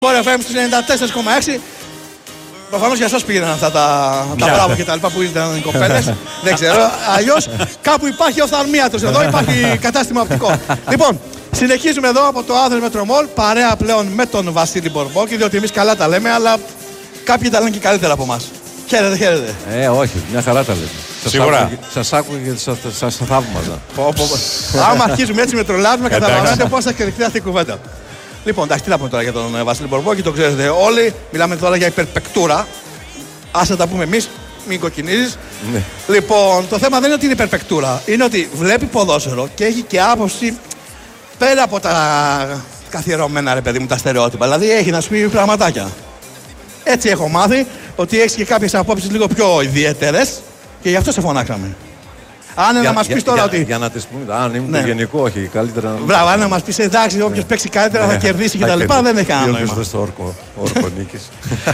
Ωραία, FM στους 94,6. Προφανώς για εσάς πήγαιναν αυτά τα μπράβο και τα λοιπά που ήταν οι κοπέλες. Δεν ξέρω. Αλλιώς κάπου υπάρχει οφθαλμίατος. Εδώ υπάρχει κατάστημα οπτικό. Λοιπόν, συνεχίζουμε εδώ από το Athens Metro Mall. Παρέα πλέον με τον Βασίλη Μπορμπόκη. Διότι εμείς καλά τα λέμε, αλλά κάποιοι τα λένε και καλύτερα από εμάς. Χαίρετε, χαίρετε. Όχι, μια χαρά τα λέμε. Σίγουρα. Σας άκουγα και σας θαύμαζα. Άμα αρχίζουμε έτσι με τρολάζουμε, καταλαβαίνετε πώς θα εξελιχθεί αυτή η κουβέντα. Λοιπόν, εντάξει, τι να πούμε τώρα για τον Βασίλη Μπορμπόκη, το ξέρετε όλοι. Μιλάμε τώρα για υπερπεκτούρα. Ας τα πούμε εμείς, μην κοκκινίζεις. Ναι. Λοιπόν, το θέμα δεν είναι ότι είναι υπερπεκτούρα. Είναι ότι βλέπει ποδόσφαιρο και έχει και άποψη πέρα από τα καθιερωμένα, ρε παιδί μου, τα στερεότυπα. Δηλαδή έχει να σου πει πραγματάκια. Έτσι έχω μάθει ότι έχει και κάποιες απόψεις λίγο πιο ιδιαίτερες και γι' αυτό σε φωνάξαμε. Αν να μας πεις τώρα ότι. Για να τις πούμε, αν ήμουν το γενικό, όχι, καλύτερα να. Μπράβο, αν να μας πεις εντάξει, όποιος παίξει καλύτερα θα κερδίσει κτλ. Δεν έχει κανένα νόημα. Όποιος στο όρκο νίκης.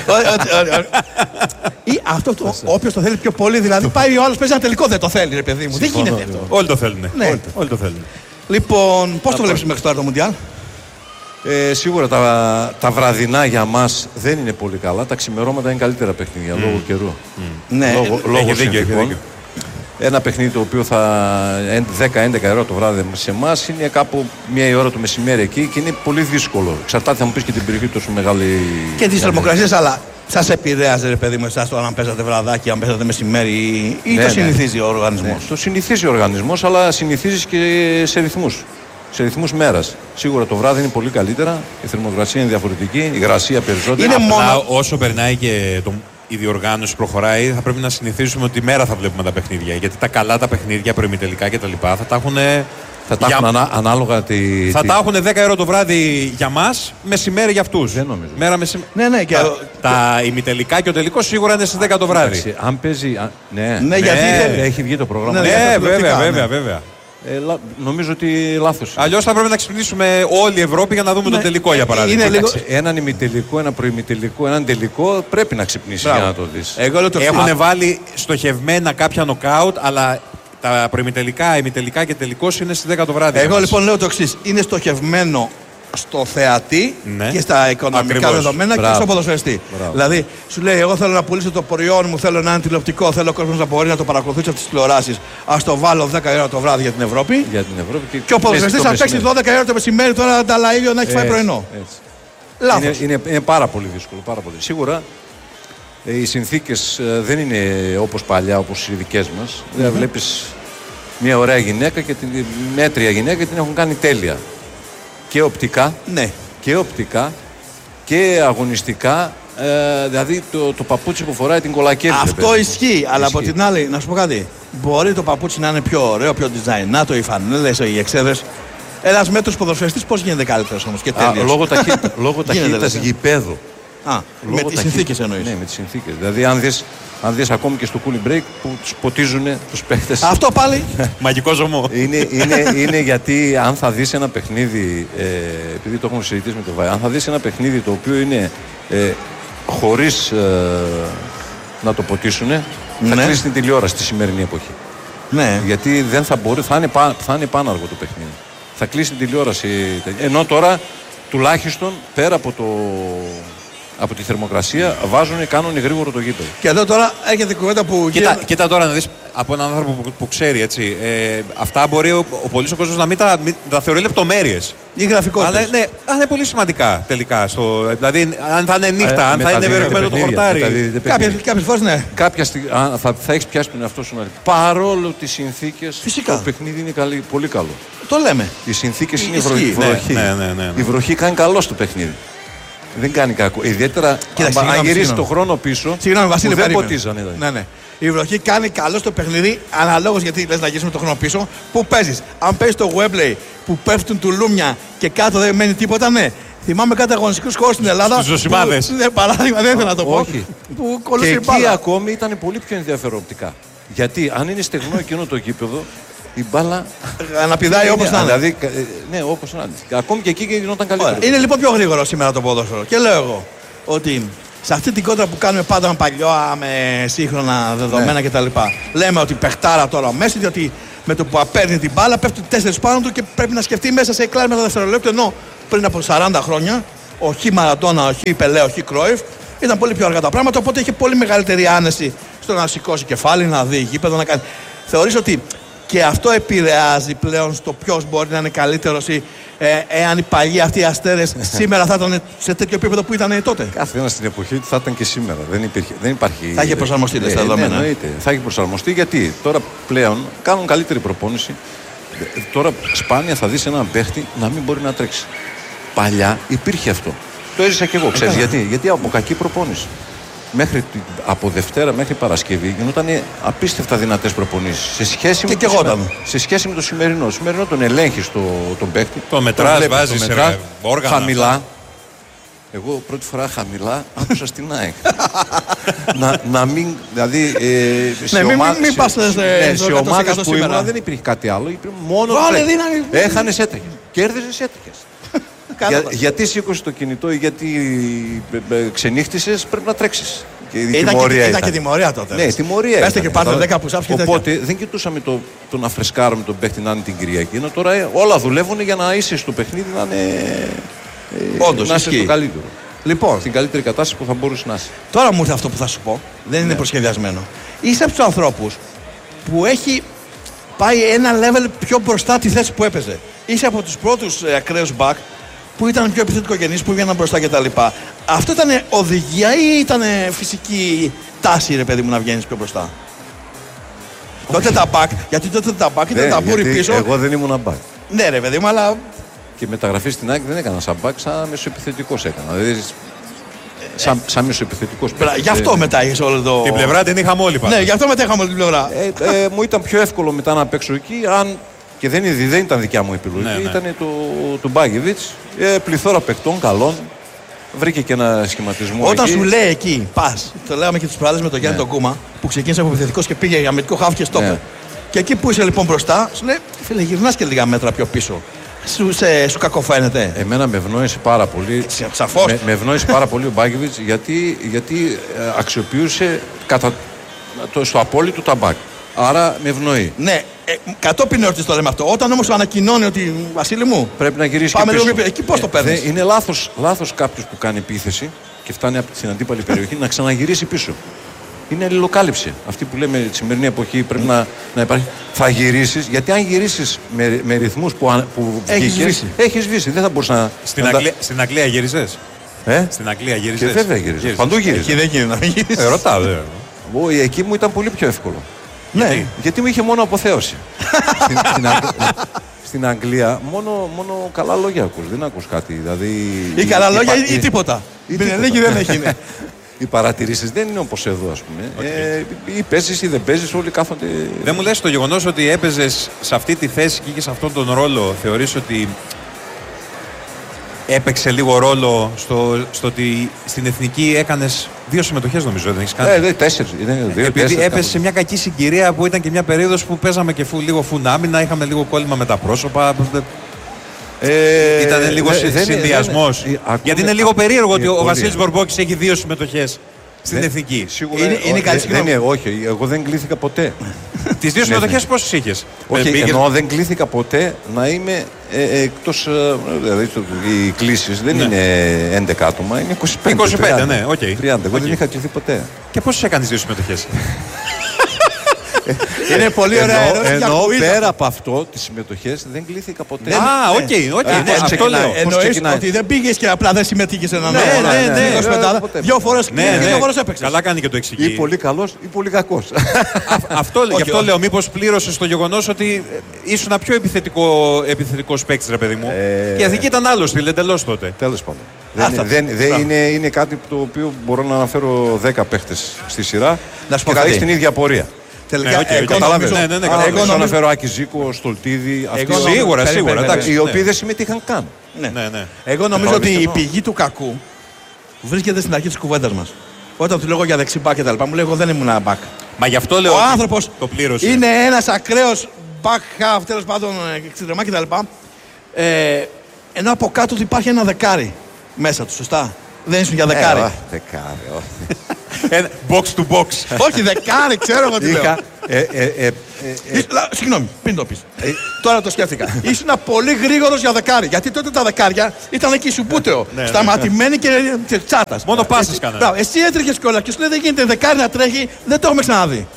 Ή αυτό όποιος το θέλει πιο πολύ, δηλαδή πάει ο άλλος παίζει ένα τελικό, δεν το θέλει, ρε παιδί μου. Δεν γίνεται αυτό. Όλοι το θέλουν. Όλοι το θέλουν. Λοιπόν, πώς το βλέπεις μέχρι τώρα το Μουντιάλ? Σίγουρα τα βραδινά για μας δεν είναι πολύ καλά. Τα ξημερώματα είναι καλύτερα παιχνίδια λόγω καιρού. Ναι, λόγω συνθηκών. Ένα παιχνίδι το οποίο θα 10-11 ώρα το βράδυ σε εμάς είναι κάπου μία ώρα το μεσημέρι εκεί και είναι πολύ δύσκολο. Εξαρτάται, θα μου πεις και την περιοχή τόσο μεγάλη. Και τις θερμοκρασίες, αλλά σας επηρέαζε, ρε παιδί μου, εσάς τώρα αν παίζατε βραδάκι, αν παίζατε μεσημέρι ή το συνηθίζει ο οργανισμός? Ναι, το συνηθίζει ο οργανισμός, αλλά συνηθίζεις και σε ρυθμούς. Σε ρυθμούς μέρας. Σίγουρα το βράδυ είναι πολύ καλύτερα, η θερμοκρασία είναι διαφορετική, η υγρασία περισσότερη. Είναι μόνο όσο περνάει και η διοργάνωση προχωράει, θα πρέπει να συνηθίσουμε ότι μέρα θα βλέπουμε τα παιχνίδια. Γιατί τα καλά τα παιχνίδια, προημιτελικά κτλ. Θα τα έχουν. Ανάλογα θα τα έχουν 10 ώρα το βράδυ για μας, μεσημέρι για αυτούς. Δεν νομίζω. Μέρα μεσημέρι. Ναι, και τα ημιτελικά και ο τελικός σίγουρα είναι στις 10 το βράδυ. Αν παίζει. Ναι, γιατί έχει βγει το πρόγραμμα. Ναι, βέβαια. Νομίζω ότι λάθος. Αλλιώς θα πρέπει να ξυπνήσουμε όλη η Ευρώπη για να δούμε το τελικό, για παράδειγμα. Έναν ημιτελικό, ένα προημιτελικό, έναν τελικό πρέπει να ξυπνήσει για να το δεις. Έχουν βάλει στοχευμένα κάποια νοκάουτ, αλλά τα προημιτελικά, ημιτελικά και τελικός είναι στις 10 το βράδυ. Εγώ λοιπόν λέω το εξής. Είναι στοχευμένο στο θεατή και στα οικονομικά δεδομένα και στο ποδοσφαιριστή. Δηλαδή, σου λέει: εγώ θέλω να πουλήσω το προϊόν μου, θέλω να είναι τηλεοπτικό, θέλω ο κόσμος να μπορεί να το παρακολουθήσει από τις τηλεοράσεις. Ας το βάλω 10 ώρα το βράδυ για την Ευρώπη. Και ο ποδοσφαιριστής θα παίξει 12 ώρα το μεσημέρι τώρα τα λαήλιο να έχει φάει πρωινό. Λάθος. Είναι πάρα πολύ δύσκολο. Πάρα πολύ. Σίγουρα οι συνθήκες δεν είναι όπως παλιά, όπως οι δικές μας. Δεν βλέπεις μια ωραία γυναίκα και την μέτρια γυναίκα την έχουν κάνει τέλεια. Και οπτικά, και αγωνιστικά, δηλαδή το παπούτσι που φοράει την κολακεύει. Αυτό ισχύει, αλλά από την άλλη, να σου πω κάτι. Μπορεί το παπούτσι να είναι πιο ωραίο, πιο design, οι φανέλες, οι εξέδρες. Ένας μέτρος ποδοσφαιριστής πώς γίνεται καλύτερος όμως και τέλειος? Λόγω ταχύτητας γηπέδου. Με τις συνθήκες εννοείς? Ναι, με τις συνθήκες. Δηλαδή αν δεις ακόμη και στο cooling break που τους ποτίζουν τους παίχτες. Αυτό πάλι. Μαγικό ζωμό. Είναι γιατί αν θα δεις ένα παιχνίδι, επειδή το έχουμε συζητήσει με τον Βάη, αν θα δεις ένα παιχνίδι το οποίο είναι χωρίς να το ποτίσουν, θα κλείσει την τηλεόραση στη σημερινή εποχή. Ναι. Γιατί δεν θα μπορεί, θα είναι πάναργο το παιχνίδι. Θα κλείσει την τηλεόραση. Ενώ τώρα τουλάχιστον πέρα από τη θερμοκρασία κάνουν γρήγορο το γήπεδο. Και εδώ τώρα έρχεται η κουβέντα που. Κοίτα τώρα να δεις από έναν άνθρωπο που ξέρει, έτσι. Αυτά μπορεί ο πολύς ο κόσμος να μην τα θεωρεί λεπτομέρειες. Ή γραφικότητες. Αλλά είναι πολύ σημαντικά τελικά. Δηλαδή, αν θα είναι νύχτα, αν θα είναι βερεχμένο το χορτάρι. Κάποιες φορές ναι. Κάποια στιγμή θα έχεις πιάσει τον εαυτό σου να δει. Παρόλο τις συνθήκες, το παιχνίδι είναι πολύ καλό. Το λέμε. Οι συνθήκες είναι η βροχή. Ναι. Η βροχή κάνει καλό στο παιχνίδι. Δεν κάνει κακό. Ιδιαίτερα αν γυρίσει το χρόνο πίσω. Συγγνώμη, Βασίλη, δεν ποτίζανε. Ναι. Η βροχή κάνει καλό στο παιχνίδι, αναλόγως γιατί λες να γυρίσουμε το χρόνο πίσω. Πού παίζεις? Αν παίζεις το Wembley που πέφτουν τουλούμια και κάτω δεν μένει τίποτα, ναι. Θυμάμαι κάτι αγωνιστικούς χώρους στην Ελλάδα. Στους Ζωσιμάδες. Ναι, παράδειγμα, δεν ήθελα να το πω. Όχι. Και εκεί ακόμη ήταν πολύ πιο ενδιαφέρον οπτικά. Γιατί αν είναι στεγνό εκείνο το γήπεδο, η μπάλα αναπηδάει όπως να είναι. Δηλαδή, ναι, όπως να είναι. Ακόμη και εκεί γινόταν καλύτερο. Είναι λοιπόν πιο γρήγορο σήμερα το ποδόσφαιρο. Και λέω εγώ ότι σε αυτή την κόντρα που κάνουμε πάντα με παλιό, με σύγχρονα δεδομένα κτλ. Λέμε ότι παιχτάρα τώρα ο Μέση, διότι με το που απέρνει την μπάλα πέφτουν 4 πάνω του και πρέπει να σκεφτεί μέσα σε κλάσματα δευτερολέπτου. Ενώ πριν από 40 χρόνια ο Χ Μαραντόνα, ο Χ Πελέ, ο Χ Κρόιφ. Ήταν πολύ πιο αργά τα πράγματα, οπότε είχε πολύ μεγαλύτερη άνεση στο να σηκώσει κεφάλι, να δει γήπεδο, να κάνει. Θεωρείς ότι και αυτό επηρεάζει πλέον στο ποιος μπορεί να είναι καλύτερος ή εάν οι παλιοί αυτοί οι αστέρες σήμερα θα ήταν σε τέτοιο επίπεδο που ήταν τότε. Κάθε ένα στην εποχή του θα ήταν και σήμερα. Δεν υπάρχει. Θα είχε προσαρμοστεί τα δεδομένα. Ναι, εννοείται. Θα έχει προσαρμοστεί γιατί τώρα πλέον κάνουν καλύτερη προπόνηση. Τώρα σπάνια θα δεις έναν παίχτη να μην μπορεί να τρέξει. Παλιά υπήρχε αυτό. Το έζησα και εγώ. Ξέρεις γιατί? Γιατί από κακή προπόνηση. Από Δευτέρα μέχρι Παρασκευή γινόταν απίστευτα δυνατές προπονήσεις. Σε σχέση με το σημερινό. Σημερινό τον ελέγχεις τον παίκτη. Το μετράς, βάζεις όργανα. Χαμηλά. Εγώ πρώτη φορά χαμηλά άκουσα στην ΑΕΚ. να μην. Δηλαδή. Μην πας σε ομάδες που ήμουν δεν υπήρχε κάτι άλλο. Μόνο έχανες έτρεχες. Κέρδισες έτρεχες. Γιατί σήκωσες το κινητό ή γιατί ξενύχτησες, πρέπει να τρέξεις. Ήταν και τιμωρία τότε. Ναι, τιμωρία. Πέστε και πάρτε 10 push-ups και οπότε δεν κοιτούσαμε το να φρεσκάρουμε τον παίχτη να είναι την Κυριακή. Ενώ τώρα όλα δουλεύουν για να είσαι στο παιχνίδι να είναι. Όντως, να είσαι στο καλύτερο. Λοιπόν, στην καλύτερη κατάσταση που θα μπορούσε να είσαι. Τώρα μου ήρθε αυτό που θα σου πω. Δεν είναι προσχεδιασμένο. Είσαι από τους ανθρώπους που έχει πάει ένα level πιο μπροστά τη θέση που έπαιζε. Είσαι από τους πρώτους ακραίους back που ήταν πιο επιθετικογενείς, που βγαίναν μπροστά κτλ. Αυτό ήταν οδηγία ή ήταν φυσική τάση, ρε παιδί μου, να βγαίνεις πιο μπροστά? Τότε τα back, γιατί τότε τα back ήταν τα μπούρι πίσω. Εγώ δεν ήμουν back. Ναι, ρε παιδί μου, αλλά. Και μεταγραφή στην ΑΕΚ δεν έκανα σαν back, σαν μεσοεπιθετικός έκανα. Δηλαδή, σαν μεσοεπιθετικός. Γι' αυτό μετά είχες όλο το. Την πλευρά την είχαμε όλοι πάντα. Ναι, γι' αυτό μετά είχαμε όλη την πλευρά. Μου ήταν πιο εύκολο μετά να παίξω εκεί, αν. Και δεν ήταν δικιά μου επιλογή, ήταν του Μπάγεβιτς. Πληθώρα παιχτών καλών. Βρήκε και ένα σχηματισμό. Όταν εκεί. σου λέει εκεί, πας, το λέγαμε και τους προάλλες με τον Γιάννη τον Κούμα, που ξεκίνησε από επιθετικός και πήγε για αμυντικό χάφ και στόπερ. Και εκεί που είσαι λοιπόν μπροστά, σου λέει, φίλε, γυρνάς και λίγα μέτρα πιο πίσω. Σου κακοφαίνεται? Εμένα με ευνόησε πάρα πολύ. Σαφώς. Με ευνόησε πάρα πολύ ο Μπάγεβιτς γιατί αξιοποιούσε στο απόλυτο τα μπακ. Άρα με ευνοεί. Ναι, κατόπιν εορτής το λέμε αυτό. Όταν όμως ανακοινώνει ότι Βασίλη μου, πρέπει να γυρίσει πάμε και πίσω. Λίγο, εκεί πώς το παίρνεις? Είναι λάθος κάποιος που κάνει επίθεση και φτάνει από την αντίπαλη περιοχή να ξαναγυρίσει πίσω. Είναι αλληλοκάλυψη. Αυτή που λέμε τη σημερινή εποχή πρέπει να υπάρχει. Θα γυρίσεις, γιατί αν γυρίσεις με ρυθμούς που έχεις σβήσει. Δεν θα μπορείς να. Στην Αγγλία γύρισες? Στην Αγγλία γύρισες? Και βέβαια γύρισες. Παντού γύρισες. Εκεί δεν γίνεται να γυρίσεις. Ρωτάω, εκεί μου ήταν πολύ πιο εύκολο. Ναι. Γιατί μου είχε μόνο αποθέωση. Στην Αγγλία μόνο καλά λόγια ακούς. Δεν ακούς κάτι. Δηλαδή, ή καλά λόγια ή τίποτα. Δεν έχει. Οι παρατηρήσεις δεν είναι όπως εδώ, ας πούμε. Ή παίζεις ή δεν παίζεις, όλοι κάθονται. Δεν μου λες το γεγονός ότι έπαιζες σε αυτή τη θέση και σε αυτόν τον ρόλο, θεωρείς ότι έπαιξε λίγο ρόλο στο ότι στην εθνική έκανες 2 συμμετοχές, νομίζω, δεν έχεις κάνει? 4. Επειδή έπεσε σε μια κακή συγκυρία που ήταν και μια περίοδος που παίζαμε και λίγο φουνάμινα, είχαμε λίγο κόλλημα με τα πρόσωπα. Ήταν λίγο συνδυασμός. Γιατί είναι λίγο περίεργο ότι ο Βασίλης Μπορμπόκης έχει 2 συμμετοχές στην εθνική. Είναι κάτι συγκεκριμένο. Όχι, εγώ δεν κλήθηκα ποτέ. Τις 2 συμμετοχές πόσες είχες? Όχι, ενώ δεν κλήθηκα ποτέ να είμαι εκτός. Δηλαδή οι κλήσεις δεν είναι 11 άτομα, είναι 25. 25, ναι, οκ. 30. Εγώ δεν είχα κληθεί ποτέ. Και πόσες έκανες 2 συμμετοχές? Είναι πολύ ωραία ερώτηση. Ενώ πέρα από αυτό, τις συμμετοχές δεν κλήθηκα ποτέ. Οκ. Αυτό λέω. Εννοείς ότι δεν πήγες και απλά δεν συμμετείχες σε έναν ναι. 2 φορές έπαιξες. Καλά κάνει και το εξηγεί. Ή πολύ καλός ή πολύ κακός. Γι' αυτό λέω, μήπως πλήρωσες το γεγονός ότι ήσουν πιο επιθετικός παίκτης, ρε παιδί μου. Και η εθνική ήταν άλλο στυλ, εντελώς τότε. Τέλος πάντων. Είναι κάτι το οποίο μπορώ να αναφέρω 10 παίχτες στη σειρά και θα έχεις την ίδια πορεία. Τελικά, εγώ να αναφέρω Άκη Ζήκο, Στολτίδη, σίγουρα, οι οποίοι δεν συμμετείχαν καν. Εγώ νομίζω ότι η πηγή του κακού βρίσκεται στην αρχή της κουβέντας μας. Όταν του λέω για δεξί μπακ και τα λοιπά, μου λέει εγώ δεν ήμουν ένα μπακ. Μα γι' αυτό λέω. Ο άνθρωπος το πλήρωσε. Είναι ένας ακραίος back half, τέλος πάντων, εξτρεμά και τα λοιπά. Ενώ από κάτω του υπάρχει ένα δεκάρι μέσα του, σωστά? Δεν ήσουν για δεκάρι. Δεκάρι, όχι. Box to box. Όχι, δεκάρι, ξέρω εγώ τι λέω. Συγγνώμη, πριν το πεις. Τώρα το σκέφτηκα. Ήσουν πολύ γρήγορος για δεκάρι. Γιατί τότε τα δεκάρια ήταν εκεί Σουμπούτεο. Σταματημένοι και Τσάτας. Μόνο πάσες κάνανε. Εσύ έτρεχες κιόλας και σου λέει δεν γίνεται δεκάρι να τρέχει, δεν το έχουμε ξαναδεί.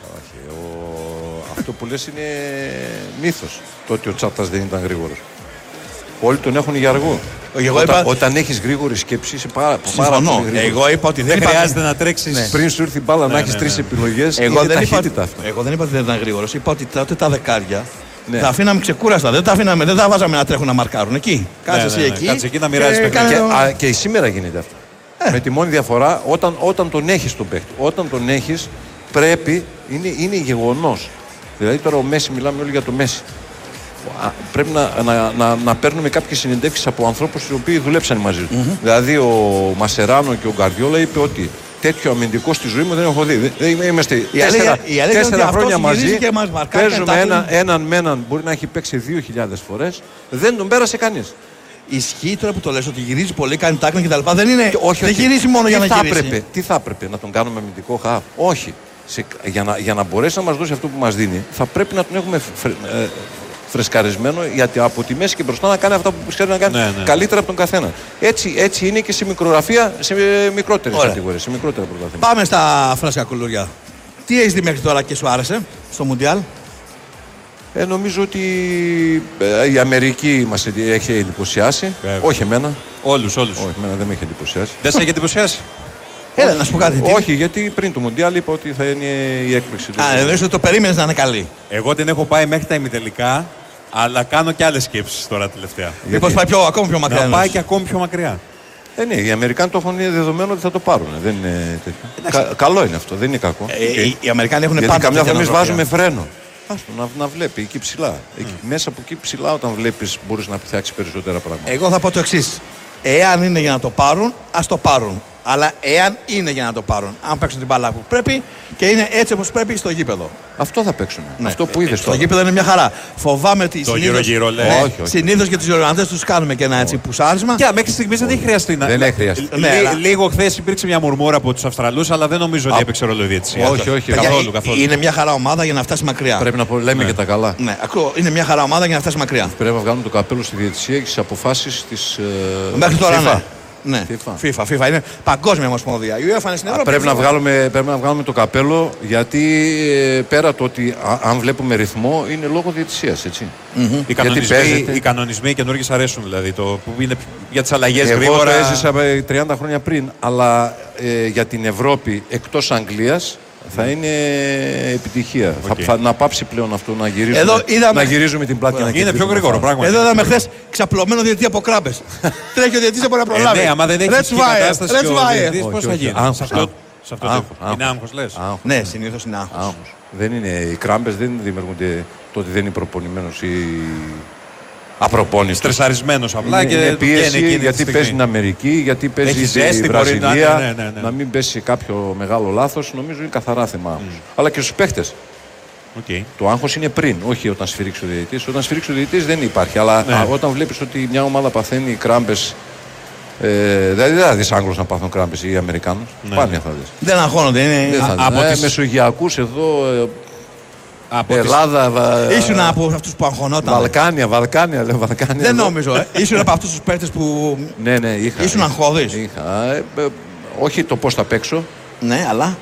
Αυτό που λες είναι μύθος. Το ότι ο Τσάτας δεν ήταν γρήγορος. Όλοι τον έχουν για αργό. Όταν έχεις γρήγορη σκέψη, είσαι πάρα πολύ γρήγορος. Εγώ είπα ότι δεν χρειάζεται να τρέξεις. Πριν σου έρθει η μπάλα να έχεις 3 επιλογές. Εγώ δεν είπα ότι δεν ήταν γρήγορος. Είπα ότι τότε τα δεκάρια τα αφήναμε ξεκούραστα. Δεν τα βάζαμε να τρέχουν να μαρκάρουν. Εκεί. Κάτσε εσύ εκεί. Κάτσε εκεί να μοιράζεις παιχνίδια. Και σήμερα γίνεται αυτό. Με τη μόνη διαφορά, όταν τον έχεις τον παίχτη, όταν τον έχεις, πρέπει, είναι γεγονός. Δηλαδή τώρα ο Μέση, μιλάμε όλοι για το Μέση. Πρέπει να παίρνουμε κάποιες συνεντεύξεις από ανθρώπους οι οποίοι δουλέψαν μαζί του. Δηλαδή ο Μασεράνο και ο Γκαρδιόλα είπε ότι τέτοιο αμυντικό στη ζωή μου δεν έχω δει. Είμαστε 4 χρόνια μαζί. Παίζουμε έναν με έναν, μπορεί να έχει παίξει 2.000 φορές. Δεν τον πέρασε κανείς. Ισχύει τώρα που το λες ότι γυρίζει πολύ, κάνει τάκνα κτλ. Δεν είναι. Δεν γυρίζει μόνο για να γυρίσει. Τι θα έπρεπε, να τον κάνουμε αμυντικό χαφ? Όχι. Για να μπορέσει να μας δώσει αυτό που μας δίνει, θα πρέπει να τον έχουμε φρεσκαρισμένο, γιατί από τη μέση και μπροστά να κάνει αυτά που ξέρει να κάνει καλύτερα από τον καθένα. Έτσι είναι και σε μικρογραφία, σε μικρότερες κατηγορίες, σε μικρότερα πρωταθλήματα. Πάμε στα φρέσκα κουλούρια. Τι έχεις δει μέχρι τώρα και σου άρεσε στο Μουντιάλ? Νομίζω ότι η Αμερική μας έχει εντυπωσιάσει. Όχι εμένα. Όλους. Όχι, εμένα δεν με έχει εντυπωσιάσει. Δεν σε έχει εντυπωσιάσει? Έλα, να σου πω κάτι. Όχι, γιατί πριν το Μουντιάλ είπα ότι θα είναι η έκπληξη του. Δεν το περίμενες να είναι καλή. Εγώ την έχω πάει μέχρι τα ημιτελικά, αλλά κάνω και άλλες σκέψεις τώρα τελευταία. Μήπως πάει ακόμη πιο μακριά? Να πάει και ακόμη πιο μακριά. Ναι, οι Αμερικάνοι το έχουν δεδομένο ότι θα το πάρουν. Δεν είναι τέτοιο. Καλό είναι αυτό, δεν είναι κακό. Οι Αμερικάνοι έχουν πάντα. Καμιά φορά εμείς βάζουμε φρένο. Άστο να βλέπει εκεί ψηλά. Μέσα από εκεί ψηλά, όταν βλέπεις, μπορείς να φτιάξεις περισσότερα πράγματα. Εγώ θα πω το εξής. Εάν είναι για να το πάρουν, ας το πάρουν. Αλλά εάν είναι για να το πάρουν, αν παίξουν την μπάλα που πρέπει και είναι έτσι όπως πρέπει στο γήπεδο. Αυτό θα παίξουν. Ναι. Αυτό που είδες στο γήπεδο είναι μια χαρά. Φοβάμαι ότι συνήθως για τους Ιρλανδές τους κάνουμε και ένα έτσι πουσάρισμα. Και μέχρι στιγμής δεν έχει χρειαστεί να. Δεν έχει χρειαστεί. Λίγο χθες υπήρξε μια μουρμούρα από τους Αυστραλούς, αλλά δεν νομίζω ότι έπαιξε ρόλο η διαιτησία. Όχι. Καθόλου. Είναι μια χαρά ομάδα για να φτάσει μακριά. Πρέπει να λέμε και τα καλά. Ναι, είναι μια χαρά ομάδα για να φτάσει μακριά. Πρέπει να βγάλουμε το καπέλο στη διαιτησία και στις αποφάσεις της. Μέχρι τώρα. Ναι, FIFA είναι παγκόσμια ομοσπονδία. Η UEFA είναι στην Ευρώπη. Πρέπει να βγάλουμε το καπέλο, γιατί πέρα το ότι αν βλέπουμε ρυθμό είναι λόγω διαιτησίας, έτσι. Οι κανονισμοί καινούργιες αρέσουν, δηλαδή που είναι για τις αλλαγές γρήγορα. Εγώ το έζησα 30 χρόνια πριν, αλλά για την Ευρώπη εκτός Αγγλίας θα είναι επιτυχία. Να πάψει πλέον αυτό να γυρίζουμε την πλάτη. Είναι πιο γρήγορο πράγμα. Εδώ είδαμε χθες ξαπλωμένο διαιτητή από κράμπες. Τρέχει ο διαιτητής από να προλάβει. Ναι, άμα δεν έχει κατάσταση ο διαιτητής, πώς θα γίνει? Σε αυτό είναι άγχος, λες? Ναι, συνήθως είναι άγχος. Δεν είναι, οι κράμπες δεν δημιουργούνται το ότι δεν είναι προπονημένος ή απροπόνητος. Στρεσαρισμένος απλά και πίεση, γιατί παίζει στην Αμερική, γιατί παίζει στη Βραζιλία. Να μην πέσει κάποιο μεγάλο λάθος, νομίζω είναι καθαρά θέμα άγχος. Αλλά και στους παίχτες. Το άγχος είναι πριν, όχι όταν σφυρίξει ο διαιτητής. Όταν σφυρίξει ο διαιτητής δεν υπάρχει. Αλλά όταν βλέπεις ότι μια ομάδα παθαίνει κράμπες. Δηλαδή δεν θα δεις Άγγλους να πάθουν κράμπες ή Αμερικάνους. Πάλι θα δεις. Δεν αγχώνονται. Μεσογειακούς εδώ. Ελλάδα. Ήσουν από αυτούς που αγχωνόταν. Βαλκάνια. Δεν νομίζω. Ήσουν από αυτούς τους παίκτες που. Ναι, είχα. Ήσουν αγχώδης. Όχι το πώς θα παίξω. Ναι, αλλά.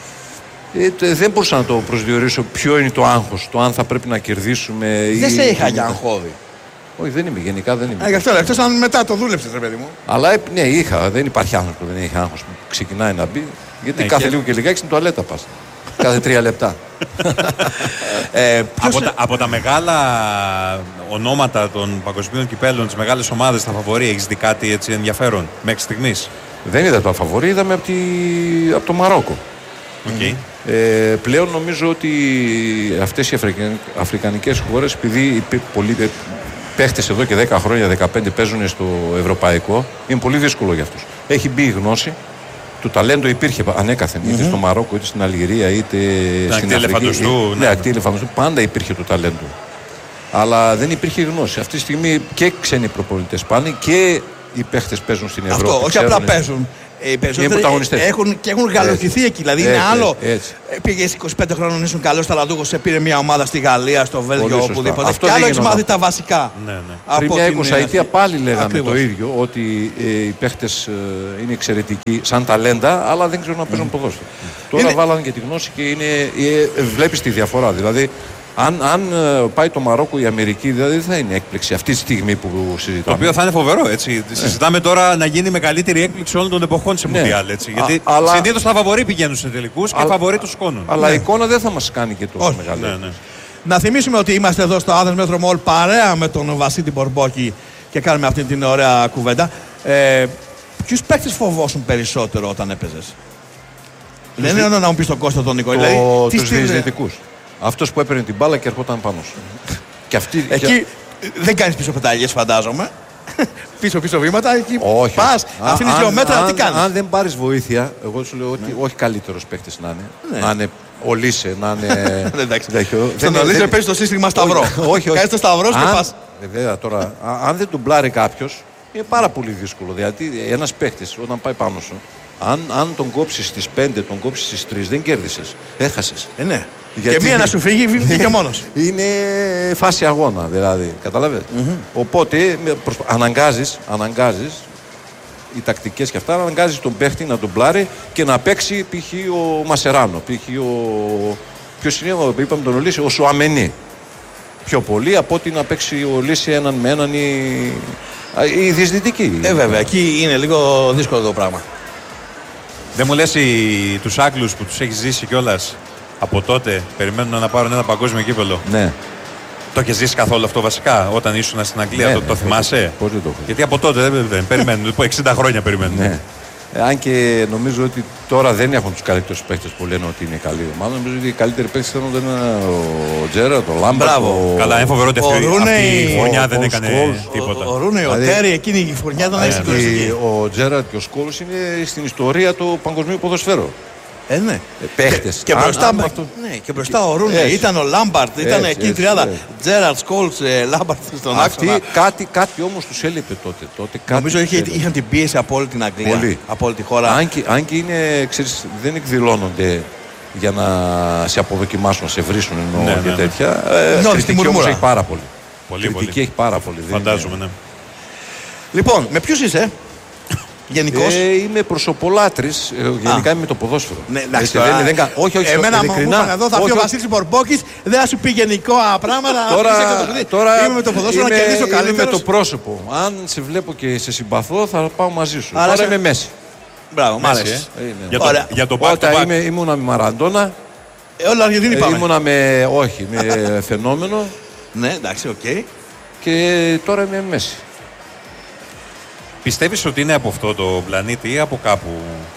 Δεν μπορούσα να το προσδιορίσω ποιο είναι το άγχος. Το αν θα πρέπει να κερδίσουμε. Δεν σε είχα για αγχώδη. Όχι, δεν είμαι. Γενικά δεν είμαι. Γι' αυτό λέω. Εκτός αν μετά το δούλεψες, ρε παιδί μου. Αλλά ναι, είχα. Δεν υπάρχει άνθρωπο που δεν έχει άγχος που ξεκινάει να μπει. Γιατί κάθε λίγο και λιγάκι στην τουαλέτα πας. Κάθε 3 λεπτά. Από τα μεγάλα ονόματα των παγκοσμίων κυπέλλων, τις μεγάλες ομάδες, τα φαβορί, έχεις δει κάτι έτσι ενδιαφέρον μέχρι στιγμής? Δεν είδα το φαβορί, είδαμε από το Μαρόκο. Πλέον νομίζω ότι αυτές οι αφρικανικές χώρες, επειδή πολλοί παίχτες εδώ και 10 χρόνια, 15 παίζουν στο ευρωπαϊκό, είναι πολύ δύσκολο για αυτούς. Έχει μπει η γνώση. Το ταλέντο υπήρχε ανέκαθεν, είτε στο Μαρόκο, είτε στην Αλγερία, είτε στην Αφρική. Ναι, ακτή ελεφαντοστού. Πάντα υπήρχε το ταλέντο. Αλλά δεν υπήρχε γνώση. Αυτή τη στιγμή και ξένοι προπονητές πάνε και οι παίχτες παίζουν στην Ευρώπη. Αυτό, όχι απλά παίζουν. Οι περισσότεροι έχουν γαλοθηθεί εκεί. Δηλαδή είναι άλλο. Πήγε 25 χρόνων, ήσουν καλό ταλαντούχο, σε πήρε μια ομάδα στη Γαλλία, στο Βέλγιο, οπουδήποτε. Και άλλο έχει μάθει τα βασικά. Πριν μια 20 πάλι λέγαμε το ίδιο, ότι οι παίχτες είναι εξαιρετικοί σαν ταλέντα, αλλά δεν ξέρουν να παίζουν ποδόσφαιρο. Τώρα βάλανε και τη γνώση και βλέπεις τη διαφορά. Δηλαδή, αν πάει το Μαρόκο, η Αμερική, δηλαδή δεν θα είναι έκπληξη αυτή τη στιγμή που συζητάμε. Το οποίο θα είναι φοβερό, έτσι. Συζητάμε τώρα να γίνει μεγαλύτερη έκπληξη όλων των εποχών σε Μουντιάλ. Γιατί συνήθως τα φαβορί πηγαίνουν σε τελικούς και φαβορί τους σκόνουν. Αλλά η εικόνα δεν θα μας κάνει και τόσο μεγάλη. Να θυμίσουμε ότι είμαστε εδώ στο Athens Metro Mall παρέα με τον Βασίλη Μπορμπόκη και κάνουμε αυτή την ωραία κουβέντα. Ποιους παίκτες φοβόσουν περισσότερο όταν έπαιζες? Δεν είναι να μου πεις τον Κώστα τον Νικό. Τους διαιτητικούς. Αυτός που έπαιρνε την μπάλα και ερχόταν πάνω σου. Και εκεί δεν κάνεις πίσω πεταλιές, φαντάζομαι. Πίσω βήματα, εκεί όχι, πας, αφήνεις 2 μέτρα, τι κάνεις? Αν δεν πάρεις βοήθεια, εγώ σου λέω ότι όχι καλύτερος παίκτης να είναι. Να είναι ο Λίσε, να είναι. Στον Λίσε παίζει το σύστημα σταυρό. Όχι. Κάνεις το σταυρό και πας. Βέβαια τώρα, αν δεν τον μπλάρει κάποιος, είναι πάρα πολύ δύσκολο. Δηλαδή ένας παίκτης όταν πάει πάνω σου, αν τον κόψεις στις 5, τον κόψεις στις 3, δεν κέρδισες. Έχασες. Ναι. Γιατί... Και μία να σου φύγει, βγήκε μόνος. Είναι φάση αγώνα, δηλαδή. Καταλαβαίνεις. Οπότε αναγκάζεις οι τακτικές και αυτά, αναγκάζεις τον παίχτη να τον πλάρει και να παίξει π.χ. ο Μασεράνο, π.χ. ποιος είναι, είπαμε τον Ολύση, ο Σουαμενί. Πιο πολύ από ότι να παίξει ο Ολύση έναν με έναν η διαισθητική. Βέβαια, εκεί είναι λίγο δύσκολο το πράγμα. Δεν μου λες τους Άγγλους που τους έχεις ζήσει κιόλας από τότε, περιμένουν να πάρουν ένα παγκόσμιο κύπελλο. Ναι. Το έχεις ζήσει καθόλου αυτό βασικά όταν ήσουν στην Αγγλία, το θυμάσαι? Πώς δεν το έχω. Γιατί από τότε δεν περιμένουν, 60 χρόνια περιμένουν. Ναι. Αν και νομίζω ότι τώρα δεν έχουν τους καλύτερους παίκτες που λένε ότι είναι καλή ομάδα. Νομίζω ότι οι καλύτεροι παίκτες ήταν ο Τζέραρτ, ο Λάμπαρτ. Καλά, είναι φοβερό ότι αυτή η χρονιά δεν έκανε τίποτα. Ο Ρούνεϊ, ο Τέρι, εκείνη η χρονιά ήταν εξαιρετική. Ο Τζέραρτ και ο Σκόλς είναι στην ιστορία του παγκοσμίου ποδοσφαίρου. Ναι. Παίχτες. Και μπροστά ο Ρούνεϊ, ήταν ο Λάμπαρτ, ήταν εκεί η τριάδα. Τζέραρτ, Σκόλς, Λάμπαρτ στον άξονα. Κάτι όμως τους έλειπε τότε. Νομίζω είχαν την πίεση από όλη την Αγγλία, από όλη τη χώρα. Αν και δεν εκδηλώνονται για να σε αποδοκιμάσουν, να σε βρίσουν και τέτοια. Κριτική όμως έχει πάρα πολύ. Κριτική έχει πάρα πολύ. Φαντάζομαι, ναι. Λοιπόν, με ποιους είσαι? Γενικώς. Είμαι προσωπολάτρης. Γενικά είμαι με το ποδόσφαιρο. Ναι, εντάξει. Όχι, εμένα μου είπαν εδώ θα πει ο Βασίλης Μπορμπόκης, δεν θα σου πει γενικό πράγματα. Τώρα είμαι με το ποδόσφαιρο να κερδίσω καλύτερος. Είμαι με το πρόσωπο. Αν σε βλέπω και σε συμπαθώ, θα πάω μαζί σου. Τώρα είμαι Μέση. Μπράβο, μ' άρεσε. Για το back-to-back. Ήμουνα με Μαραντόνα. Όλα Αργεντινή πάμε. Ήμουνα με φαινόμενο. Ναι, εντάξει, οκ. Και τώρα είμαι Μέση. Πιστεύεις ότι είναι από αυτό το πλανήτη ή από κάπου?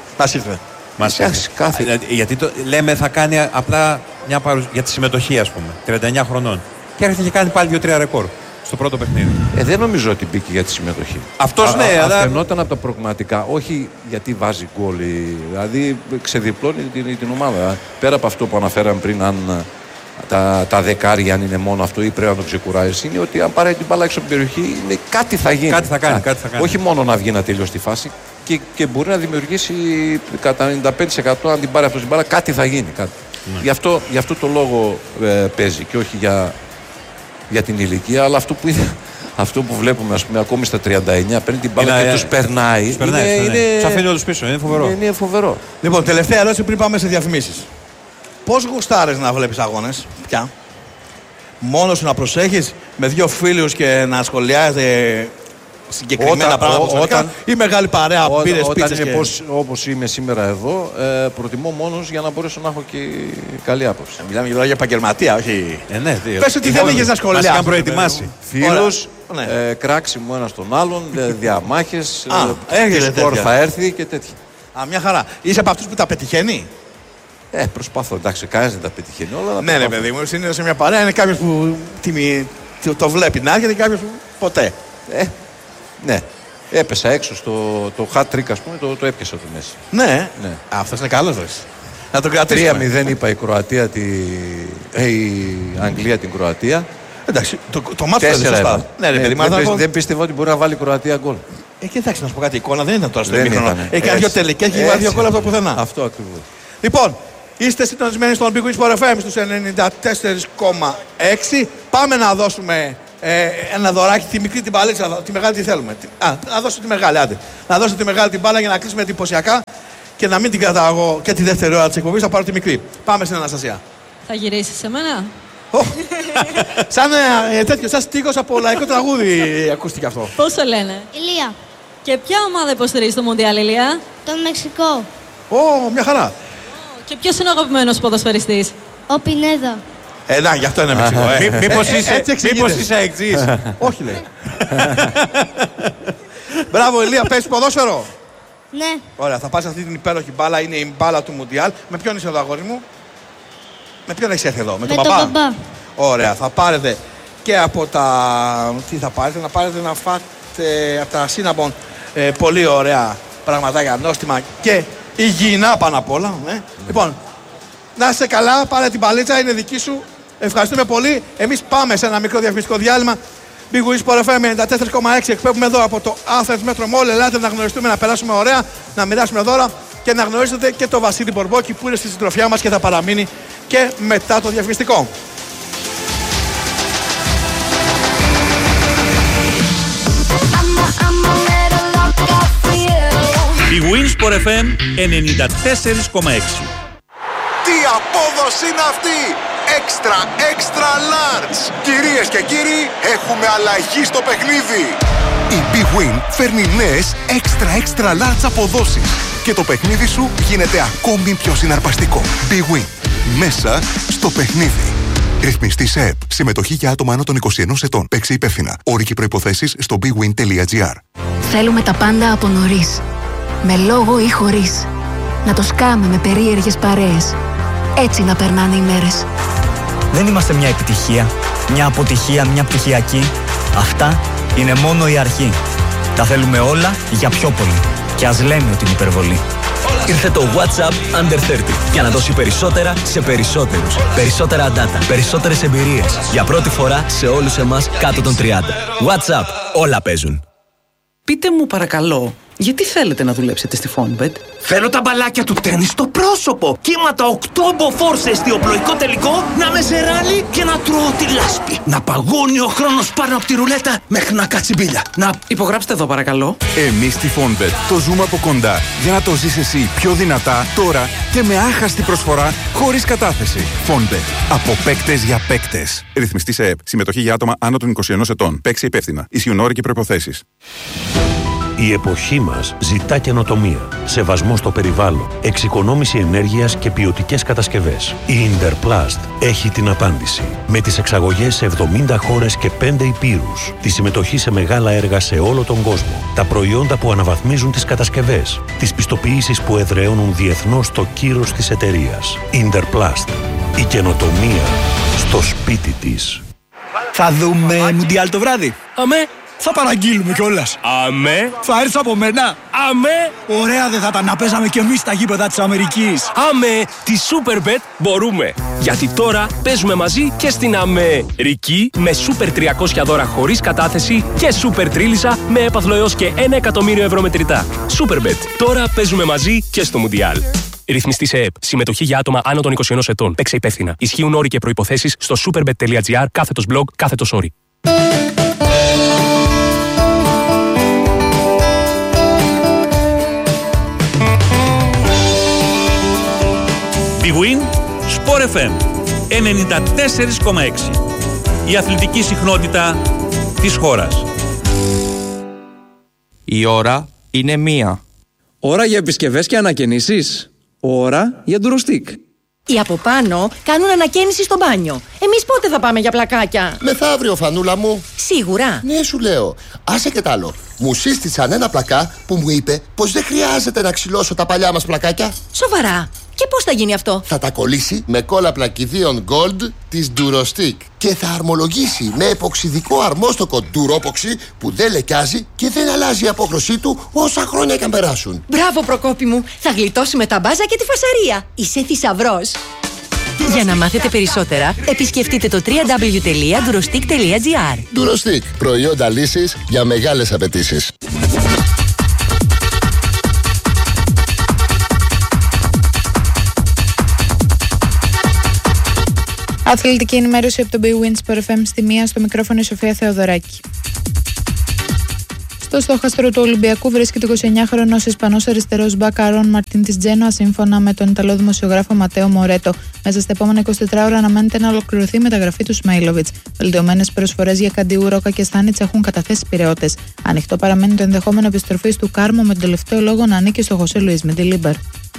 Μας ήρθε. Γιατί λέμε θα κάνει απλά μια παρουσία για τη συμμετοχή, ας πούμε, 39 χρονών. Και έρχεται και κάνει πάλι 2-3 ρεκόρ στο πρώτο παιχνίδι. Δεν νομίζω ότι μπήκε για τη συμμετοχή. Αυτός ναι, αλλά. Φαινόταν από τα προγραμματικά, όχι γιατί βάζει γκολ. Δηλαδή ξεδιπλώνει την ομάδα. Πέρα από αυτό που αναφέραμε πριν, αν τα δεκάρια, αν είναι μόνο αυτό ή πρέπει να το ξεκουράζει, είναι ότι αν πάρει την μπάλα έξω από την περιοχή, κάτι θα γίνει. Κάτι θα κάνει. Όχι μόνο να βγει να τελειώσει τη φάση και μπορεί να δημιουργήσει κατά 95% αν την πάρει αυτό την μπάλα, κάτι θα γίνει. Κάτι. Ναι. Γι' αυτό το λόγο παίζει και όχι για την ηλικία, αλλά αυτό που βλέπουμε, ας πούμε, ακόμη στα 39, παίρνει την μπάλα και τους περνάει. Τους αφήνει όλους πίσω, είναι φοβερό. Είναι φοβερό. Λοιπόν, τελευταία ερώτηση πριν πάμε σε διαφημίσεις. Πώς γουστάρεις να βλέπεις αγώνες, πια? Μόνος σου να προσέχεις, με 2 φίλους και να σχολιάζετε συγκεκριμένα πράγματα ή μεγάλη παρέα, πήρες πίτσες και... Όπως είμαι σήμερα εδώ, προτιμώ μόνος για να μπορέσω να έχω και καλή άποψη. Μιλάμε για επαγγελματία, όχι... Ναι, πες ότι δεν είχες να σχολιάσεις. Μας είχαν προετοιμάσει. Φίλους, κράξιμο ένας τον άλλον, διαμάχες, τι σκορ θα έρθει και τέτοια. Μια χαρά. Είσαι από αυτούς που τα πετυχαίνει? Προσπαθώ. Εντάξει, κανένας δεν τα πετυχαίνει όλα. Ναι, παιδί μου, είναι σε μια παρέα, είναι κάποιος που το βλέπει να έρχεται και κάποιος που ποτέ. Ναι. Έπεσα έξω το hat trick, ας πούμε, το έπιασα το μέση. Ναι. Αυτός είναι καλός, να τον κρατήσουμε. 3-0 είπα η Κροατία, η Αγγλία την Κροατία. Εντάξει, το μάτι είναι σωστά. Δεν πίστευα ότι μπορεί να βάλει η Κροατία γκολ. Εντάξει, να σου πω κάτι, η εικόνα δεν ήταν τώρα στο ημίχρονο. Έχει κάνει 2 τελικές και βάλει 2 γκολ από το πουθενά. Αυτό ακριβώς. Λοιπόν, είστε συντονισμένοι στον Big Win Sport FM στους 94,6. Πάμε να δώσουμε ένα δωράκι, τη μικρή την μπαλίτσα, τη μεγάλη τι θέλουμε. Να δώσω τη μεγάλη, άντε. Να δώσω τη μεγάλη την μπάλα για να κλείσουμε εντυπωσιακά και να μην την κρατάω εγώ και τη δεύτερη ώρα της εκπομπής, θα πάρω τη μικρή. Πάμε στην Αναστασία. Θα γυρίσεις σε μένα. Σαν στίχος από λαϊκό τραγούδι ακούστηκε αυτό. Πώς το λένε? Ηλία. Και ποια ομάδα υποστηρίζει το Μουντιάλ, Ηλία? Τον Μεξικό. Μια χαρά. Και ποιος είναι ο αγαπημένος ποδοσφαιριστής? Ο Πινέδα. Να, γι' αυτό είναι Μεξικό. Μήπως είσαι αεξής? Όχι, λέει. Μπράβο, Ηλία, παίζεις ποδόσφαιρο? Ναι. Ωραία, θα πας αυτή την υπέροχη μπάλα, είναι η μπάλα του Μουντιάλ. Με ποιον είσαι εδώ, αγόρι μου? Με ποιον έχεις έρθει εδώ? Με τον μπαμπά. Ωραία, θα πάρετε και από τα... Τι θα πάρετε? Να πάρετε να φάτε από τα Cinnabon πολύ ωραία πραγματάκια, νόστιμα και υγιεινά πάνω απ' όλα. Λοιπόν, να είσαι καλά, πάρε την παλίτσα, είναι δική σου. Ευχαριστούμε πολύ. Εμείς πάμε σε ένα μικρό διαφημιστικό διάλειμμα. Big Win Sport FM 94,6. Εκπέμπουμε εδώ από το Athens Metro Mall. Ελάτε να γνωριστούμε, να περάσουμε ωραία, να μοιράσουμε δώρα και να γνωρίσετε και το Βασίλη Μπορμπόκη που είναι στη συντροφιά μας και θα παραμείνει και μετά το διαφημιστικό. Big Win Sport FM 94,6. Τι απόδοση είναι αυτή! Extra large! Κυρίες και κύριοι, έχουμε αλλαγή στο παιχνίδι! Η Big Win φέρνει νέες extra large αποδόσεις και το παιχνίδι σου γίνεται ακόμη πιο συναρπαστικό. Big Win. Μέσα στο παιχνίδι. Ρυθμιστή σε ΕΠ. Συμμετοχή για άτομα άνω των 21 ετών. Παίξε υπεύθυνα. Όροι και προϋποθέσεις στο bigwin.gr. Θέλουμε τα πάντα από νωρίς. Με λόγο ή χωρίς. Να το σκάμε με περίεργες παρέες. Έτσι να περνάνε οι μέρες. Δεν είμαστε μια επιτυχία, μια αποτυχία, μια πτυχιακή. Αυτά είναι μόνο η αρχή. Τα θέλουμε όλα για πιο πολύ. Και ας λέμε ότι είναι υπερβολή. Ήρθε το WhatsApp Under 30 για να δώσει περισσότερα σε περισσότερους. Περισσότερα data, περισσότερες εμπειρίες. Για πρώτη φορά σε όλους εμάς κάτω των 30. WhatsApp, όλα παίζουν. Πείτε μου παρακαλώ, γιατί θέλετε να δουλέψετε στη Fonbet? Θέλω τα μπαλάκια του τέννις στο πρόσωπο. Κύματα 8 μποφόρ σε εστιοπλοϊκό τελικό, να με ζεράνει και να τρώω τη λάσπη. Να παγώνει ο χρόνος πάνω από τη ρουλέτα μέχρι να κάτσει μπίλια. Να υπογράψτε εδώ παρακαλώ. Εμείς στη Fonbet το ζούμε από κοντά για να το ζεις εσύ πιο δυνατά τώρα και με άχαστη προσφορά χωρίς κατάθεση. Fonbet. Από παίκτες για παίκτες. Ρυθμιστή σε ΕΠ. Συμμετοχή για άτομα άνω των 21 ετών. Παίξε υπεύθυνα. Ισχύουν όροι και προϋποθέσεις. Η εποχή μας ζητά καινοτομία, σεβασμό στο περιβάλλον, εξοικονόμηση ενέργειας και ποιοτικές κατασκευές. Η Interplast έχει την απάντηση. Με τις εξαγωγές σε 70 χώρες και 5 υπήρους, τη συμμετοχή σε μεγάλα έργα σε όλο τον κόσμο, τα προϊόντα που αναβαθμίζουν τις κατασκευές, τις πιστοποιήσεις που εδραιώνουν διεθνώς το κύρος της εταιρείας. Interplast. Η καινοτομία στο σπίτι της. Θα δούμε Μουντιάλ το βράδυ. Αμέ. Θα παραγγείλουμε κιόλας. Αμέ. Θα έρθεις από μένα. Αμέ. Ωραία δεν θα τα να παίζαμε κι εμείς στα γήπεδα της Αμερικής. Αμέ. Τη Superbet μπορούμε. Γιατί τώρα παίζουμε μαζί και στην Αμερική με Super 300 δώρα χωρίς κατάθεση και Super Τρίλισσα με έπαθλο έως και 1 εκατομμύριο ευρώ μετρητά. Superbet. Τώρα παίζουμε μαζί και στο Μουντιάλ. Ρυθμιστή σε ΕΠ. Συμμετοχή για άτομα άνω των 21 ετών. Παίξε υπεύθυνα. Ισχύουν όροι και προϋποθέσεις στο superbet.gr/blog/όροι. Big Win Sport FM 94,6. Η αθλητική συχνότητα της χώρας. Η ώρα είναι 1. Ώρα για επισκευές και ανακαινήσεις. Ώρα για ντουροστίκ. Οι από πάνω κάνουν ανακαίνιση στο μπάνιο. Εμείς πότε θα πάμε για πλακάκια? Μεθαύριο, φανούλα μου. Σίγουρα. Ναι, σου λέω. Άσε και τ' άλλο. Μου σύστησαν ένα πλακά που μου είπε πως δεν χρειάζεται να ξυλώσω τα παλιά μας πλακάκια. Σοβαρά. Και πώς θα γίνει αυτό? Θα τα κολλήσει με κόλλα πλακιδίων Gold της Durostick και θα αρμολογήσει με εποξιδικό αρμόστοκο Duropoxy που δεν λεκιάζει και δεν αλλάζει η απόχρωσή του όσα χρόνια και αν περάσουν. Μπράβο, Προκόπη μου. Θα γλιτώσουμε τα μπάζα και τη φασαρία. Είσαι θησαυρός. Για να μάθετε περισσότερα, επισκεφτείτε το www.durostick.gr. Durostick. Προϊόντα λύσης για μεγάλες απαιτήσεις. Αθλητική ενημέρωση από τον BWIN Sport FM στη 1, στο μικρόφωνο η Σοφία Θεοδωράκη. Στο στόχαστρο του Ολυμπιακού βρίσκεται 29χρονος Ισπανός αριστερός μπακ Άρον Μαρτίν της Τζένοα, σύμφωνα με τον Ιταλό δημοσιογράφο Ματέο Μορέτο. Μέσα στα επόμενα 24 ώρα αναμένεται να ολοκληρωθεί η μεταγραφή του Σμέιλοβιτς. Βελτιωμένες προσφορές για Καντιού, Ρόκα και Στάνιτς έχουν καταθέσει πειραιώτες. Ανοιχτό παραμένει το ενδεχόμενο επιστροφής του Κάρμο, με τον τελευταίο λόγο να ανήκει στο Χωσέ Λουίς Μεντιλίμπαρ.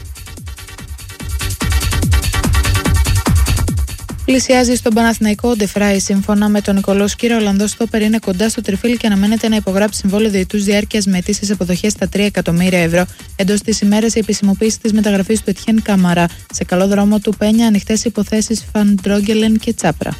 Πλησιάζει στον Παναθηναϊκό ο Ντεφράι. Σύμφωνα με τον Νικολό Σκύρα, ο Ολλανδός στόπερ είναι κοντά στο τριφύλι και αναμένεται να υπογράψει συμβόλαιο διετούς διάρκειας με αιτήσεις αποδοχές στα 3 εκατομμύρια ευρώ. Εντός της ημέρας η επισημοποίηση της μεταγραφής του Ετιέν Καμαρά. Σε καλό δρόμο του Πένια ανοιχτές υποθέσεις Φαντρόγκελεν και Τσάπρα.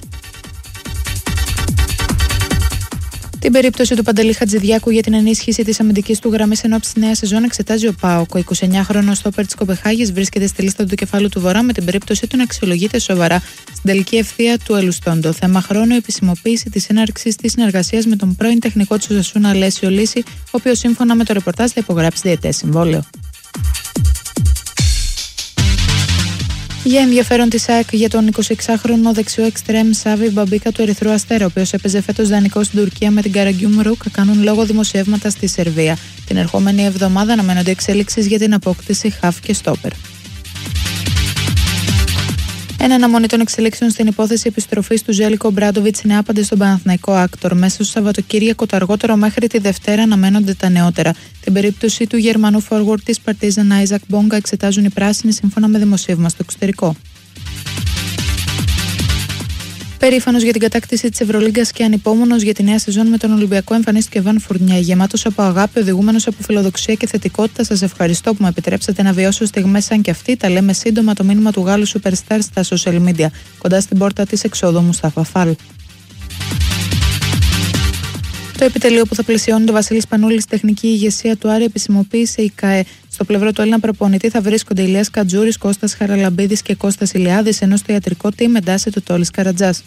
Την περίπτωση του Παντελή Χατζηδιάκου για την ενίσχυση της αμυντικής του γραμμής εν ώψη νέα σεζόν εξετάζει ο ΠΑΟΚ. Ο 29χρονος στόπερ της Κοπεχάγης βρίσκεται στη λίστα του κεφάλου του Βορρά, με την περίπτωσή του να αξιολογείται σοβαρά στην τελική ευθεία του Ελουστόντο. Θέμα χρόνου η επισημοποίηση της έναρξης της συνεργασίας με τον πρώην τεχνικό του Οσασούνα Αλέσιο Λύση, ο οποίος σύμφωνα με το ρεπορτάζ θα υπογράψει διετές συμβόλαιο. Για ενδιαφέρον της ΑΕΚ για τον 26χρονο δεξιό εξτρέμ Σάβι Μπαμπίκα του Ερυθρού Αστέρα, ο οποίος έπαιζε φέτος δανεικό στην Τουρκία με την Καραγκιούμ Ρουκ, κάνουν λόγο δημοσιεύματα στη Σερβία. Την ερχόμενη εβδομάδα αναμένονται εξέλιξεις για την απόκτηση χαφ και στόπερ. Εν αναμονή των εξελίξεων στην υπόθεση επιστροφής του Ζέλικο Μπράντοβιτς είναι άπαντε στον Παναθηναϊκό Άκτορ. Μέσα στο Σαββατοκύριακο, το αργότερο μέχρι τη Δευτέρα, αναμένονται τα νεότερα. Την περίπτωση του Γερμανού forward της Παρτίζαν Άιζακ Μπόγκα εξετάζουν οι πράσινοι, σύμφωνα με δημοσίευμα στο εξωτερικό. Περήφανος για την κατάκτηση της Ευρωλίγκας και ανυπόμονος για τη νέα σεζόν με τον Ολυμπιακό, εμφανίστηκε ο Βαν Φουρνιέ. Γεμάτος από αγάπη, οδηγούμενος από φιλοδοξία και θετικότητα. Σας ευχαριστώ που με επιτρέψατε να βιώσω στιγμές σαν κι αυτή. Τα λέμε σύντομα το μήνυμα του Γάλλου Superstar στα social media, κοντά στην πόρτα της εξόδου Μουστάφα Φαλ. Το επιτελείο που θα πλαισιώνει το Βασίλης Πανούλης τεχνική ηγεσία του Άρη επισημοποίησε η ΚΑΕ. Στο πλευρό του Έλληνα προπονητή θα βρίσκονται Ηλίας Κατζούρης, Κώστας Χαραλαμπίδης και Κώστας Ηλιάδης, ενώ στο ιατρικό team εντάσσεται το Τόλης Καρατζάς.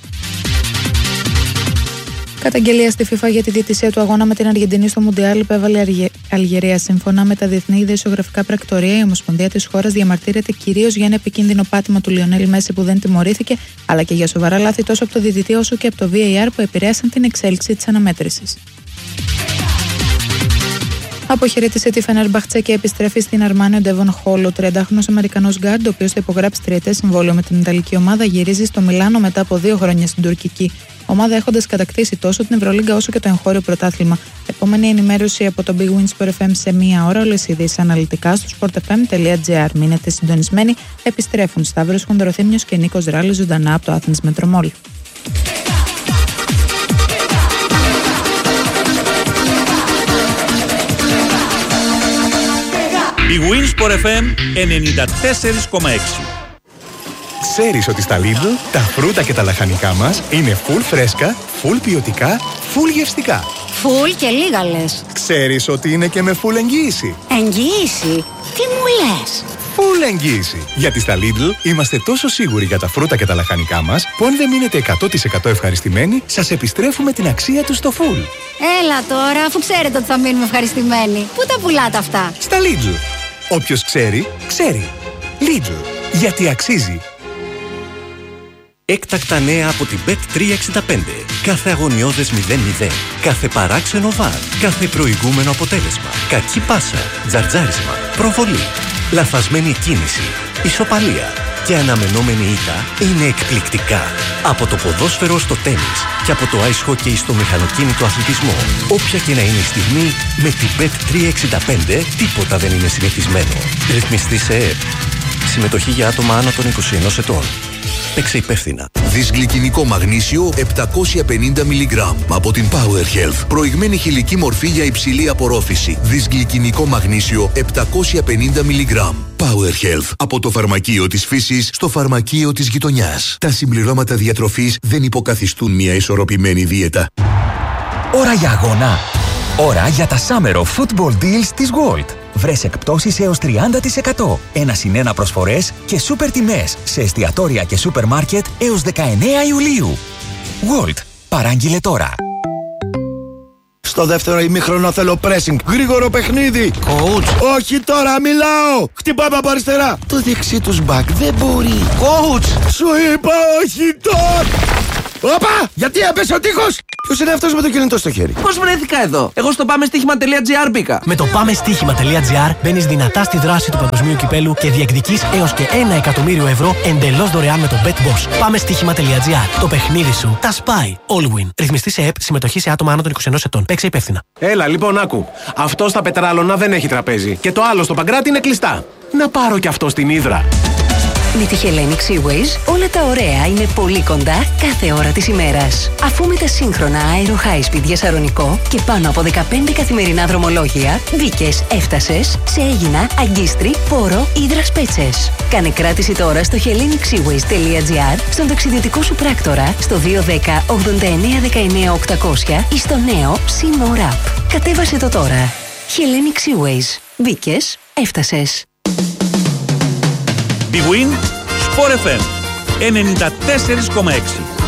Καταγγελία στη FIFA για τη διαιτησία του αγώνα με την Αργεντινή στο Μουντιάλ υπέβαλε Αλγερία. Σύμφωνα με τα διεθνή ειδησιογραφικά πρακτορία, η Ομοσπονδία της χώρας διαμαρτύρεται κυρίως για ένα επικίνδυνο πάτημα του Λιονέλ Μέση που δεν τιμωρήθηκε, αλλά και για σοβαρά λάθη τόσο από το διαιτητή όσο και από το VAR που επηρέασαν την εξέλιξη της αναμέτρησης. Αποχαιρέτησε τη Φενέρμπαχτσε και επιστρέφει στην Αρμάνι ο Ντέβον Χόλ. Ο 30χρονος Αμερικανός γκάρντ, ο οποίος θα υπογράψει τριετές συμβόλαιο με την Ιταλική ομάδα, γυρίζει στο Μιλάνο μετά από 2 χρόνια στην τουρκική ομάδα, έχοντας κατακτήσει τόσο την Ευρωλίγκα όσο και το εγχώριο πρωτάθλημα. Επόμενη ενημέρωση από το BWIN Sport FM σε 1 ώρα. Όλες οι ειδήσεις αναλυτικά στο sportfm.gr. Μείνετε συντονισμένοι. Επιστρέφουν Σταύρος Χονδροθύμιος και Νίκος Ράλης ζωντανά από το Athens Metro Mall. BWIN Sport FM 94,6. Ξέρεις ότι στα Lidl τα φρούτα και τα λαχανικά μας είναι full φρέσκα, full ποιοτικά, full γευστικά. Full και λίγα λες. Ξέρεις ότι είναι και με full εγγύηση. Εγγύηση? Τι μου λες? Full εγγύηση. Γιατί στα Lidl είμαστε τόσο σίγουροι για τα φρούτα και τα λαχανικά μας που αν δεν μείνετε 100% ευχαριστημένοι, σας επιστρέφουμε την αξία τους στο full. Έλα τώρα, αφού ξέρετε ότι θα μείνουμε ευχαριστημένοι. Πού τα πουλάτε αυτά? Στα Lidl. Όποιος ξέρει, ξέρει. Lidl. Γιατί αξίζει. Έκτακτα νέα από την Bet365. Κάθε αγωνιώδες 0-0. Κάθε παράξενο βαρ. Κάθε προηγούμενο αποτέλεσμα. Κακή πάσα. Τζαρτζάρισμα. Προβολή. Λαθασμένη κίνηση. Ισοπαλία. Και αναμενόμενη ήττα είναι εκπληκτικά. Από το ποδόσφαιρο στο τένις και από το ice hockey στο μηχανοκίνητο αθλητισμό. Όποια και να είναι η στιγμή, με την Bet365 τίποτα δεν είναι συνηθισμένο. Ρυθμιστή σε ΕΕΠ. Συμμετοχή για άτομα άνω των 21 ετών. Παίξε υπεύθυνα. Δυσγλυκινικό μαγνήσιο 750 mg από την Power Health. Προηγμένη χηλική μορφή για υψηλή απορρόφηση. Δυσγλυκινικό μαγνήσιο 750 mg. Power Health. Από το φαρμακείο της φύσης στο φαρμακείο της γειτονιάς. Τα συμπληρώματα διατροφής δεν υποκαθιστούν μια ισορροπημένη δίαιτα. Ώρα για αγώνα. Ώρα για τα Summer of Football Deals της Gold. Βρες εκπτώσεις έως 30%. 1+1 προσφορές και σούπερ τιμές σε εστιατόρια και σούπερ μάρκετ έως 19 Ιουλίου. Gold. Παράγγειλε τώρα. Στο δεύτερο ημίχρονο θέλω pressing. Γρήγορο παιχνίδι. Coach. Όχι τώρα, μιλάω. Χτυπάμε από αριστερά. Το δεξί τους back δεν μπορεί. Coach. Σου είπα όχι τώρα. Όπα! Γιατί έπεσε ο τείχος! Ποιος είναι αυτός με το κινητό στο χέρι? Πώς βρέθηκα εδώ? Εγώ στο πάμεστοίχημα.gr μπήκα. Με το πάμεστοίχημα.gr μπαίνεις δυνατά στη δράση του παγκοσμίου κυπέλου και διεκδικείς έως και 1 εκατομμύριο ευρώ εντελώς δωρεάν με το BetBoss. Πάμεστοίχημα.gr. Το παιχνίδι σου τα σπάει. All win. Ρυθμιστή σε ΕΠ, συμμετοχή σε άτομα άνω των 21 ετών. Παίξε υπεύθυνα. Έλα, λοιπόν, άκου. Αυτό στα Πετράλωνα δεν έχει τραπέζι. Και το άλλο στο Παγκράτη είναι κλειστά. Να πάρω κι αυτό στην Ύδρα. Με τη Hellenic Seaways όλα τα ωραία είναι πολύ κοντά κάθε ώρα της ημέρας. Αφού με τα σύγχρονα Aero High Speed για Σαρονικό και πάνω από 15 καθημερινά δρομολόγια, μπήκες, έφτασες σε Αίγινα, Αγκίστρι, Πόρο, Ύδρας Πέτσες. Κάνε κράτηση τώρα στο hellenicseaways.gr, στον ταξιδιωτικό σου πράκτορα, στο 210 89 19 800 ή στο νέο SeaMore App. Κατέβασε το τώρα. Hellenic Seaways. Μπήκες, έφτασες. Big Win, Sport FM 94,6.